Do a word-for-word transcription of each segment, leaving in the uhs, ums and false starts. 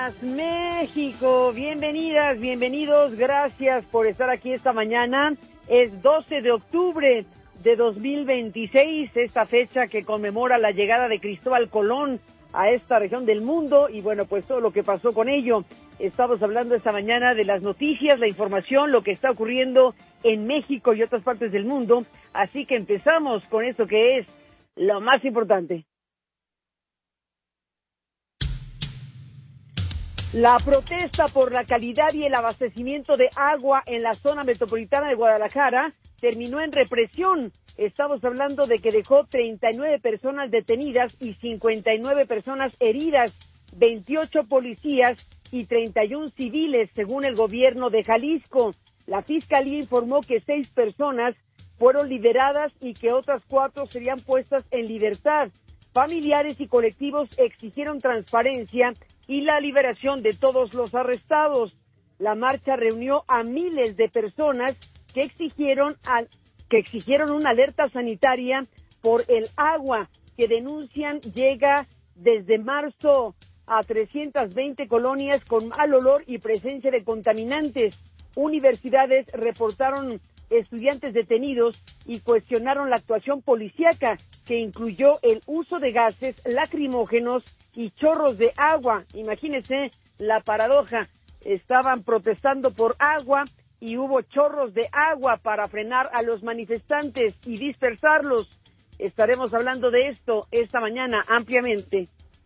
México, bienvenidas, bienvenidos, gracias por estar aquí esta mañana. Es doce de octubre de dos mil veintiséis, esta fecha que conmemora la llegada de Cristóbal Colón a esta región del mundo y bueno, pues todo lo que pasó con ello. Estamos hablando esta mañana de las noticias, la información, lo que está ocurriendo en México y otras partes del mundo, así que empezamos con esto que es lo más importante. La protesta por la calidad y el abastecimiento de agua en la zona metropolitana de Guadalajara terminó en represión. Estamos hablando de que dejó treinta y nueve personas detenidas y cincuenta y nueve personas heridas, veintiocho policías y treinta y uno civiles, según el gobierno de Jalisco. La fiscalía informó que seis personas fueron liberadas y que otras cuatro serían puestas en libertad. Familiares y colectivos exigieron transparencia y la liberación de todos los arrestados. La marcha reunió a miles de personas que exigieron, a, que exigieron una alerta sanitaria por el agua que denuncian llega desde marzo a trescientas veinte colonias con mal olor y presencia de contaminantes. Universidades reportaron estudiantes detenidos y cuestionaron la actuación policíaca, que incluyó el uso de gases lacrimógenos y chorros de agua. Imagínense la paradoja, estaban protestando por agua y hubo chorros de agua para frenar a los manifestantes y dispersarlos. Estaremos hablando de esto esta mañana ampliamente.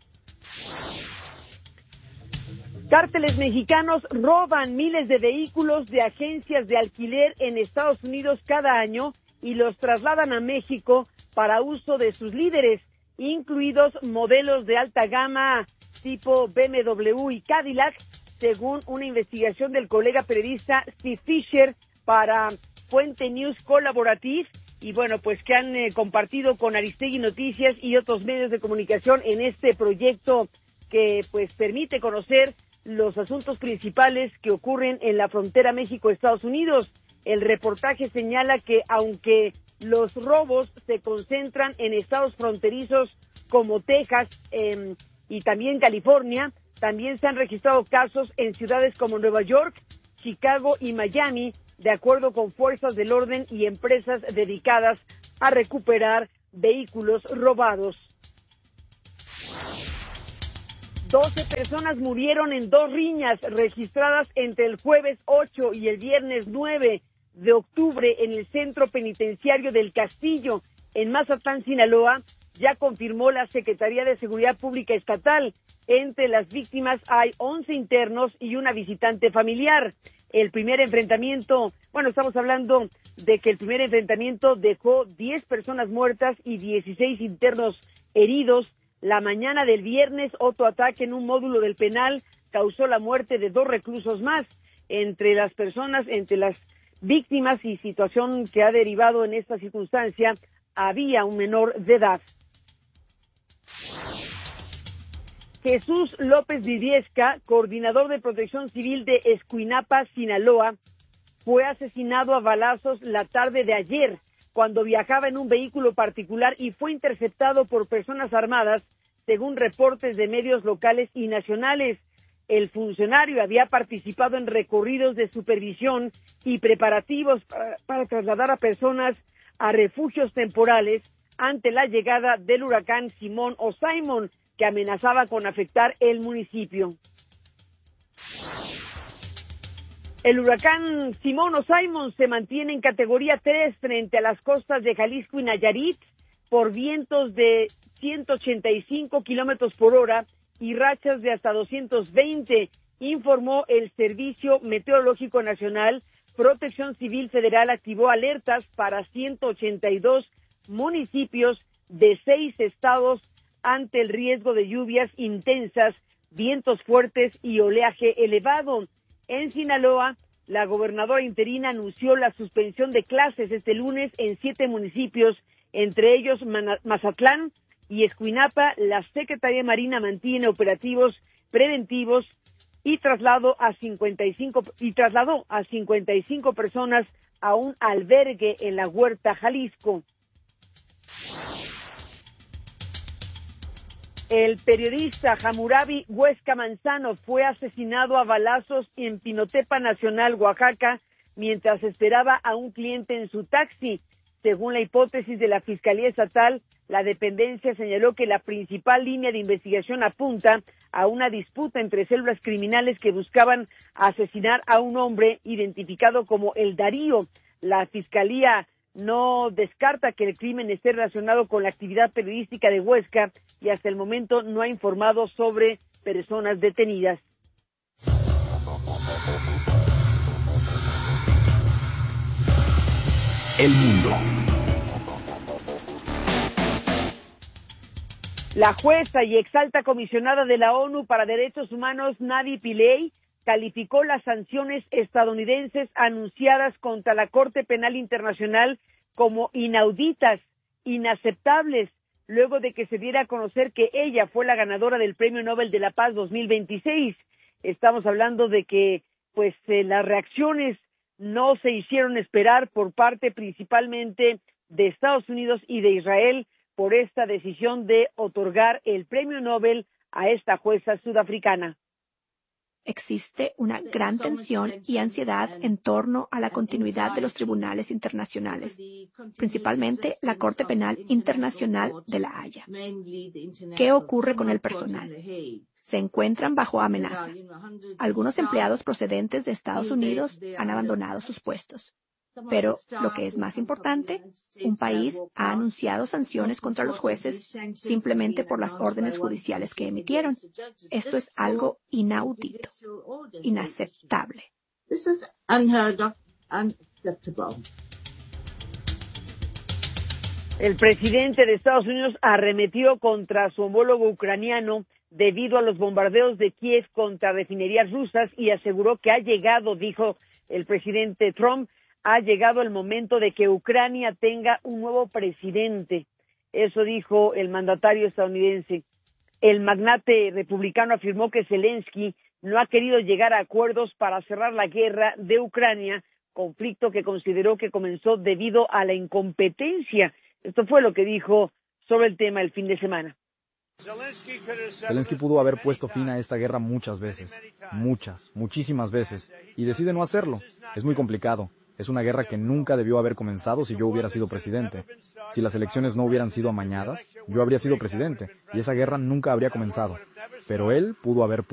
Cárteles mexicanos roban miles de vehículos de agencias de alquiler en Estados Unidos cada año y los trasladan a México para uso de sus líderes, incluidos modelos de alta gama tipo B M W y Cadillac, según una investigación del colega periodista Steve Fisher para Fuente News Collaborative, y bueno, pues que han eh, compartido con Aristegui Noticias y otros medios de comunicación en este proyecto que pues permite conocer los asuntos principales que ocurren en la frontera México-Estados Unidos. El reportaje señala que aunque los robos se concentran en estados fronterizos como Texas eh, y también California, también se han registrado casos en ciudades como Nueva York, Chicago y Miami, de acuerdo con fuerzas del orden y empresas dedicadas a recuperar vehículos robados. doce personas murieron en dos riñas registradas entre el jueves ocho y el viernes nueve de octubre en el centro penitenciario del Castillo, en Mazatlán, Sinaloa, ya confirmó la Secretaría de Seguridad Pública Estatal. Entre las víctimas hay once internos y una visitante familiar. El primer enfrentamiento, bueno, estamos hablando de que el primer enfrentamiento dejó diez personas muertas y dieciséis internos heridos. La mañana del viernes, otro ataque en un módulo del penal causó la muerte de dos reclusos más. Entre las personas, entre las víctimas y situación que ha derivado en esta circunstancia, había un menor de edad. Jesús López Viviesca, coordinador de Protección Civil de Escuinapa, Sinaloa, fue asesinado a balazos la tarde de ayer cuando viajaba en un vehículo particular y fue interceptado por personas armadas, según reportes de medios locales y nacionales. El funcionario había participado en recorridos de supervisión y preparativos para, para trasladar a personas a refugios temporales ante la llegada del huracán Simón o Simon, que amenazaba con afectar el municipio. El huracán Simón o Simon se mantiene en categoría tres frente a las costas de Jalisco y Nayarit por vientos de ciento ochenta y cinco kilómetros por hora y rachas de hasta doscientos veinte, informó el Servicio Meteorológico Nacional. Protección Civil Federal activó alertas para ciento ochenta y dos municipios de seis estados ante el riesgo de lluvias intensas, vientos fuertes y oleaje elevado. En Sinaloa, la gobernadora interina anunció la suspensión de clases este lunes en siete municipios, entre ellos Mazatlán y Escuinapa. La Secretaría de Marina mantiene operativos preventivos y trasladó a cincuenta y cinco y trasladó a cincuenta y cinco personas a un albergue en la Huerta, Jalisco. El periodista Hammurabi Huesca Manzano fue asesinado a balazos en Pinotepa Nacional, Oaxaca, mientras esperaba a un cliente en su taxi. Según la hipótesis de la Fiscalía Estatal, la dependencia señaló que la principal línea de investigación apunta a una disputa entre células criminales que buscaban asesinar a un hombre identificado como El Darío. La Fiscalía no descarta que el crimen esté relacionado con la actividad periodística de Huesca y hasta el momento no ha informado sobre personas detenidas. El mundo. La jueza y exalta comisionada de la ONU para Derechos Humanos, Navi Pillay, calificó las sanciones estadounidenses anunciadas contra la Corte Penal Internacional como inauditas, inaceptables, luego de que se diera a conocer que ella fue la ganadora del Premio Nobel de la Paz dos mil veintiséis. Estamos hablando de que pues eh, las reacciones no se hicieron esperar por parte principalmente de Estados Unidos y de Israel por esta decisión de otorgar el Premio Nobel a esta jueza sudafricana. Existe una gran tensión y ansiedad en torno a la continuidad de los tribunales internacionales, principalmente la Corte Penal Internacional de La Haya. ¿Qué ocurre con el personal? Se encuentran bajo amenaza. Algunos empleados procedentes de Estados Unidos han abandonado sus puestos. Pero, lo que es más importante, un país ha anunciado sanciones contra los jueces simplemente por las órdenes judiciales que emitieron. Esto es algo inaudito, inaceptable. El presidente de Estados Unidos arremetió contra su homólogo ucraniano debido a los bombardeos de Kiev contra refinerías rusas y aseguró que ha llegado, dijo el presidente Trump, ha llegado el momento de que Ucrania tenga un nuevo presidente. Eso dijo el mandatario estadounidense. El magnate republicano afirmó que Zelensky no ha querido llegar a acuerdos para cerrar la guerra de Ucrania, conflicto que consideró que comenzó debido a la incompetencia. Esto fue lo que dijo sobre el tema el fin de semana. Zelensky pudo haber puesto fin a esta guerra muchas veces, muchas, muchísimas veces, y decide no hacerlo. Es muy complicado. Es una guerra que nunca debió haber comenzado si yo hubiera sido presidente. Si las elecciones no hubieran sido amañadas, yo habría sido presidente, y esa guerra nunca habría comenzado. Pero él pudo haber